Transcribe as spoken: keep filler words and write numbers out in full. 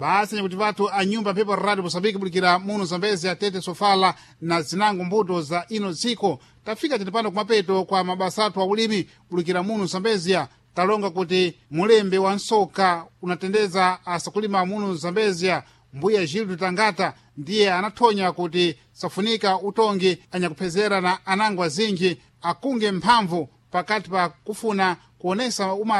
basi kuti vathu a nyumba mphepo radio Mosambiki bulikira muno Zambezi atete sofala na zinango mbuto za ino dziko tafika titipano kumapeto kwa mabasa athu a ulimi bulikira muno Zambezi talonga kuti mulembe wa nsoka unatendeza asakulima muno Zambezi mbuya Gildo Tangata ndiye anathonya kuti safunika utongi anyakuphezera na anangwa zinji akunge mphamvu pakati pa kufuna kuonesa uma